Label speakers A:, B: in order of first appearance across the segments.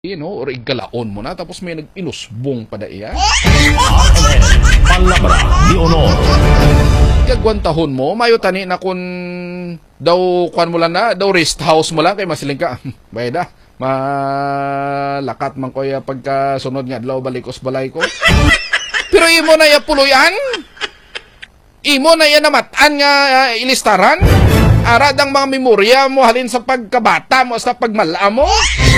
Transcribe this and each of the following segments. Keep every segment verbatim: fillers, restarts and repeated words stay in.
A: you know, or igalaon mo na tapos may nag-inusbong pa da iya.
B: Palabra ni Honor.
A: Gagwantahon mo, mayo tani na kun daw kwan mo lang na, daw rest house mo lang kay masiling ka. Bayda, malakat man ko ya pagka sunod nga adlaw balikos balay ko. Pero imo na ya puluyan. Imo na ya namatan nga uh, ilistaran. Ara dang mga memorya mo halin sa pagkabata mo sa pagmala mo.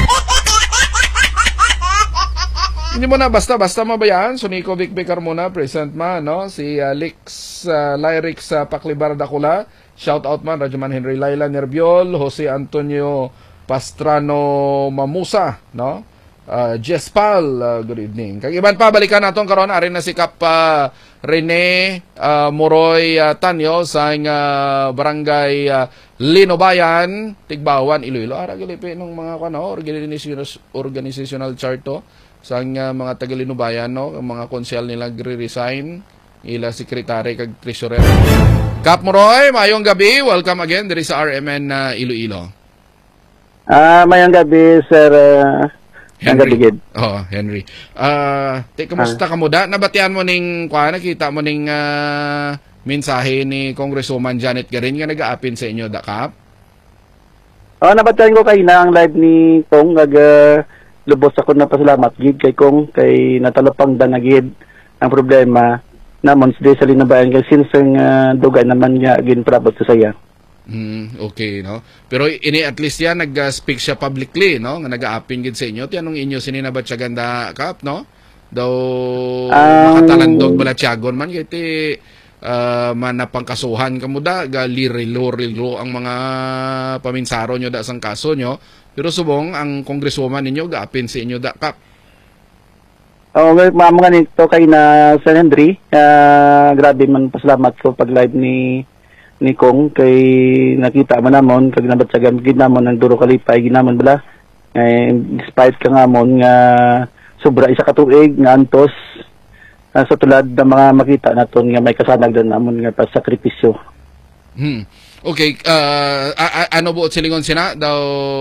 A: Hindi mo na basta-basta mabayaan. Sunico Vic Vicar muna, present man, no? Si uh, Lix, uh, Lyrics uh, Paklibar Dakula. Shout out man, Rajaman Henry Laila Nerbiol, Jose Antonio Pastrano Mamusa, no? Uh, Jespal, uh, good evening. Kag iban pa, balikan natin karon arin na si Kap uh, Rene uh, Moroy uh, Tanyo sa uh, barangay uh, Linobayan, Tigbawan, Iloilo. Ara gilipi ng mga kano, organizational, organizational chart to. Sa uh, mga taga-Linubayan, no? Ang mga konsyal nila gre-resign, ila sekretary kag treasurer. Kap Moroy, mayong gabi. Welcome again diri sa R M N uh, Iloilo.
C: Ah, uh, mayong gabi, Sir uh,
A: Henry. Oh, Henry. Ah, uh, te kamusta ah. ka mo da? Nabatian mo ning kwa nakita mo ning uh, mensahe ni Congresswoman Janet Garin nga nag-aapin sa inyo da, Kap?
C: Oh, nabatian ko kay na ang live ni Kong nag uh, lubos ako na pasalamat gid kay Kong kay natalapang danagid ang problema namon sa sa Linabayan kay since ang uh, dugay naman nga gin prabot sa saya.
A: Hmm, okay, no. Pero ini at least yan nag-speak siya publicly, no, nga nag-aapin gid sa inyo. Tianong inyo sininabat siya ganda, Kap, no? Daw um, makatalandog bala tiyagon man kay ti uh, manapangkasuhan kamo da galirilo-rilo ang mga paminsaro nyo da sang kaso nyo. Pero subong ang congresswoman ninyo gaapin sa inyo da, Kap.
C: Oh, mga nga nito kay na San Henry, uh, grabe man pasalamat ko pag live ni ni Kong kay nakita man namon kag nabatsagan gid namon ang duro kalipay ginamon bala. Eh, despite ka nga mon nga sobra isa ka tuig nga antos uh, sa tulad ng mga makita naton nga may kasanag dan namon nga pasakripisyo.
A: Hmm. Okay, uh, ano buot silingon sina daw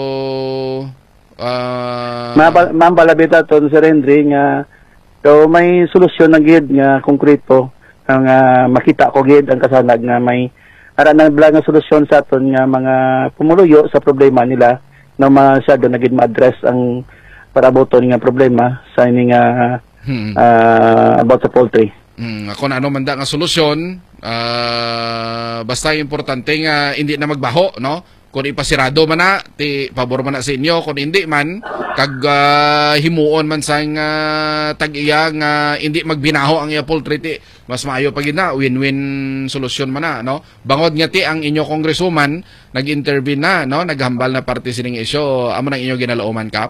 A: uh...
C: Ma'am balabita ton Sir Henry nga daw may solusyon na gid nga konkreto ang uh, makita ko gid ang kasanag nga may ara nang bala nga solusyon sa aton nga mga pumuluyo sa problema nila na masyado na gid ma-address ang paraboton nga problema sa ini nga hmm. uh, about sa poultry.
A: Hmm, ako na ano man da nga solusyon. Uh, basta importante nga hindi na magbaho, no? Kung ipasirado man na, ti pabor man na sa inyo. Kung hindi man, kag uh, himuon man sa nga uh, tag-iya nga hindi magbinaho ang iya poultry, ti mas maayo pa gid na win-win solusyon man na, no? Bangod nga ti ang inyo congresswoman nag-intervene na, no? Naghambal na parte sining isyo. Amo nang inyo ginalauman, Kap?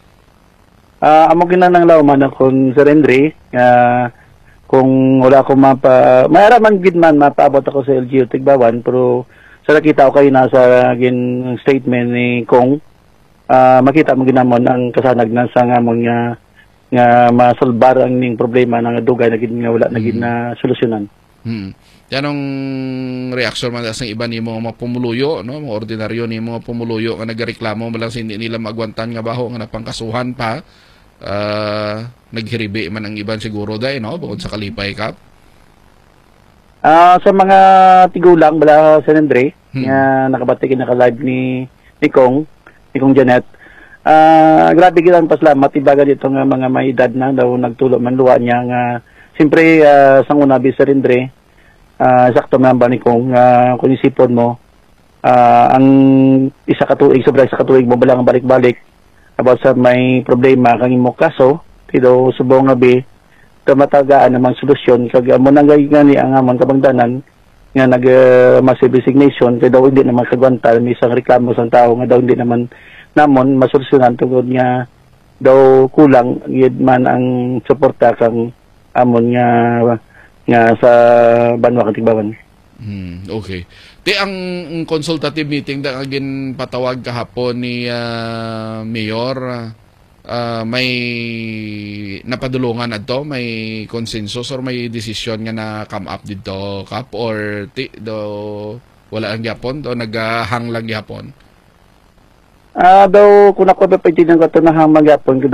C: Uh, amo ginanang lauman akong Sir Henry. Uh, kung wala akong mapa mayara man gid man mapaabot ako sa L G U Tigbawan pero sa nakita ko kayo nasa gin statement ni Kong uh, makita mo ginamon ang kasanag na sa nga mong nga, nga masolbar ang ning problema nga dugay na gid nga wala na gid na solusyonan.
A: Hmm. Yanong reaksyon man sa iba ni mga pumuluyo, no, mga ordinaryo ni mga pumuluyo nga nagareklamo malang sa hindi nila magwantan nga baho nga napangkasuhan pa. Uh, naghiribi man ang iban siguro dahil, no? Bukod sa kalipay, Kap?
C: Uh, sa mga tigulang bala San Andre, hmm. nga nakabatigin naka-live ni, ni Kong, ni Kong Janet, uh, grabe gilang pasalamat, ibaga dito nga mga may edad na daw nagtulo man luwa niya nga, siyempre, uh, sang unabi San Andre, uh, sakto man ba ni Kong, uh, kung isipon mo, uh, ang isa katuig, sobra isa katuig mo bala nga balik-balik, about sa may problema kang imo kaso tido subong nga bi kamatagaan namang solusyon kag amo nang nga ni ang amon kabangdanan nga nag uh, massive resignation kay daw hindi naman kagwanta may isang reklamo sa tao nga daw hindi naman namon masolusyonan tungod nga daw kulang gid man ang suporta kang amon nga nga sa banwa kang Tigbawan.
A: Hmm, okay. Ti ang consultative meeting da agin patawag kahapon ni uh, Mayor uh, may napadulungan adto, may consensus or may decision nga na come up dito, Kap, or ti do wala ang gyapon do naghang lang gyapon?
C: Ah, daw kung ako ba pwede ng katunahang magapon